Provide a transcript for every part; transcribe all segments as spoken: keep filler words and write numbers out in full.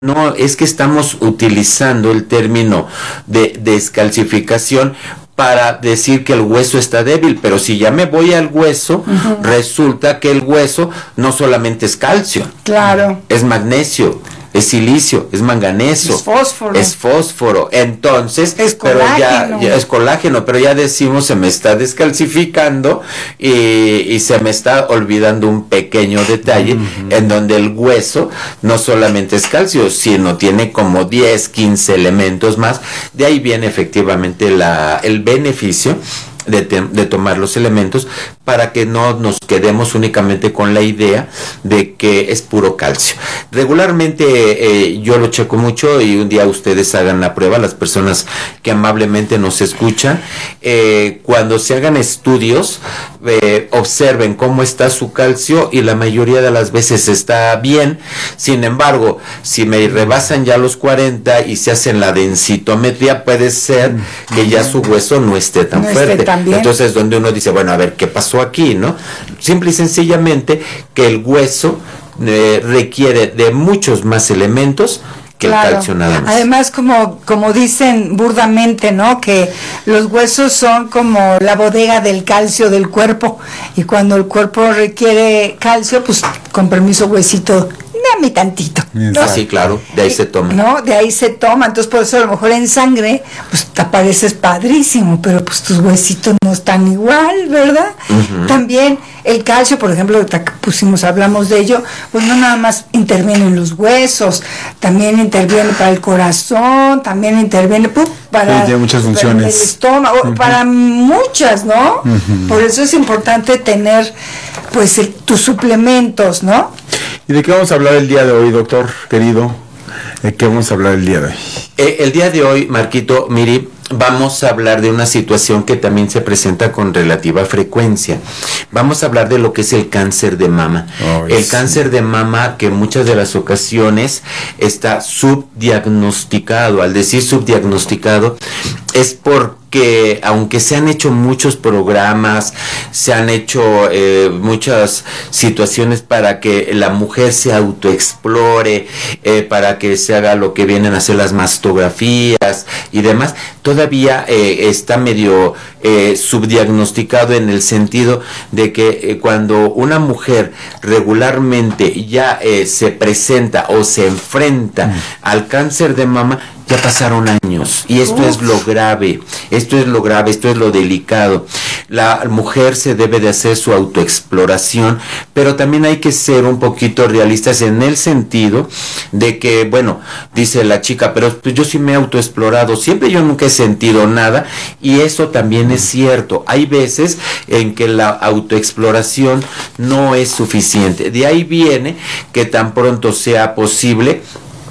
No, es que estamos utilizando el término de descalcificación para decir que el hueso está débil, pero si ya me voy al hueso, uh-huh. resulta que el hueso no solamente es calcio, claro, es magnesio, es silicio, es manganeso, es fósforo, es fósforo, entonces, es pero colágeno. ya, ya es colágeno, pero ya decimos se me está descalcificando y, y se me está olvidando un pequeño detalle uh-huh. en donde el hueso no solamente es calcio, sino tiene como diez, quince elementos más. De ahí viene efectivamente la, el beneficio De, te, de tomar los elementos para que no nos quedemos únicamente con la idea de que es puro calcio. Regularmente eh, yo lo checo mucho y un día ustedes hagan la prueba, las personas que amablemente nos escuchan, eh, cuando se hagan estudios, eh, observen cómo está su calcio y la mayoría de las veces está bien. Sin embargo, si me rebasan ya los cuarenta y se hacen la densitometría, puede ser que ya su hueso no esté tan no fuerte. Esté tan bien. Entonces, donde uno dice, bueno, a ver, ¿qué pasó aquí, no? Simple y sencillamente que el hueso eh, requiere de muchos más elementos que claro. el calcio nada más. Además, como, como dicen burdamente, ¿no? Que los huesos son como la bodega del calcio del cuerpo, y cuando el cuerpo requiere calcio, pues con permiso huesito, dame tantito, ¿no? Ah, sí, claro, de ahí se toma. No, de ahí se toma, entonces por eso a lo mejor en sangre, pues te apareces padrísimo, pero pues tus huesitos no están igual, ¿verdad? Uh-huh. También el calcio, por ejemplo, pusimos, hablamos de ello, pues no nada más interviene en los huesos, también interviene para el corazón, también interviene pues, para, sí, muchas funciones. Para el estómago, uh-huh. para muchas, ¿no? Uh-huh. Por eso es importante tener, pues, el, tus suplementos, ¿no? ¿Y de qué vamos a hablar el día de hoy, doctor querido? ¿De qué vamos a hablar el día de hoy? Eh, el día de hoy, Marquito, Miri, vamos a hablar de una situación que también se presenta con relativa frecuencia. Vamos a hablar de lo que es el cáncer de mama. Oh, el sí. cáncer de mama que en muchas de las ocasiones está subdiagnosticado. Al decir subdiagnosticado es porque aunque se han hecho muchos programas, se han hecho eh, muchas situaciones para que la mujer se autoexplore, eh, para que se haga lo que vienen a hacer las mastografías y demás, todavía eh, está medio eh, subdiagnosticado en el sentido de que eh, cuando una mujer regularmente ya eh, se presenta o se enfrenta mm. al cáncer de mama, ya pasaron años y esto Uf. es lo grave, esto es lo grave, esto es lo delicado. La mujer se debe de hacer su autoexploración, pero también hay que ser un poquito realistas en el sentido de que, bueno, dice la chica, pero pues yo sí me he autoexplorado, siempre yo nunca he sentido nada, y eso también es cierto. Hay veces en que la autoexploración no es suficiente. De ahí viene que tan pronto sea posible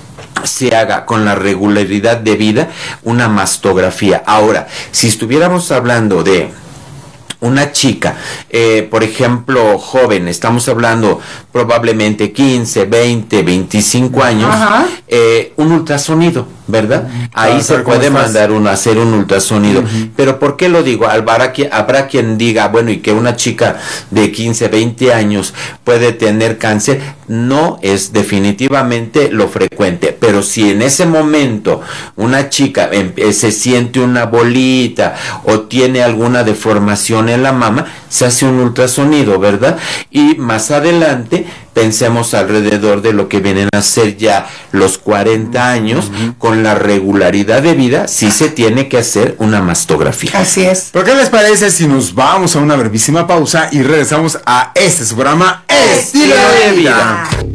se haga con la regularidad debida una mastografía. Ahora, si estuviéramos hablando de una chica, eh, por ejemplo, joven, estamos hablando probablemente quince, veinte, veinticinco años, eh, un ultrasonido, ¿verdad? Ahí ah, se puede mandar uno a hacer un ultrasonido. Uh-huh. Pero ¿por qué lo digo? Habrá, habrá quien diga, bueno, y que una chica de quince, veinte años puede tener cáncer. No es definitivamente lo frecuente, pero si en ese momento una chica eh, se siente una bolita o tiene alguna deformación en la mama, se hace un ultrasonido, ¿verdad? Y más adelante pensemos alrededor de lo que vienen a ser ya los cuarenta años, uh-huh. con la regularidad de vida, sí se tiene que hacer una mastografía. Así es. ¿Pero qué les parece si nos vamos a una brevísima pausa y regresamos a este su programa Estilo de Vida?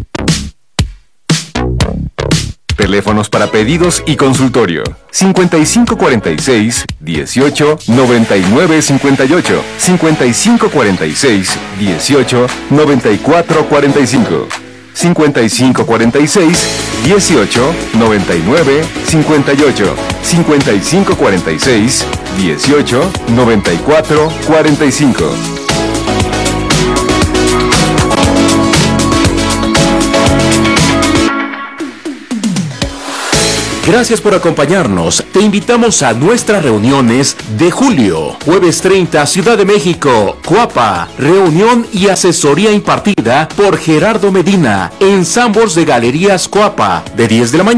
Teléfonos para pedidos y consultorio: cincuenta y cinco cuarenta y seis, dieciocho, noventa y nueve cincuenta y ocho, cincuenta y cinco cuarenta y seis, dieciocho, noventa y cuatro cuarenta y cinco, cincuenta y cinco cuarenta y seis, dieciocho, noventa y nueve cincuenta y ocho, cincuenta y cinco cuarenta y seis, dieciocho, noventa y cuatro cuarenta y cinco. Gracias por acompañarnos. Te invitamos a nuestras reuniones de julio. Jueves treinta, Ciudad de México, Coapa. Reunión y asesoría impartida por Gerardo Medina en Sambors de Galerías Coapa, de diez de la mañana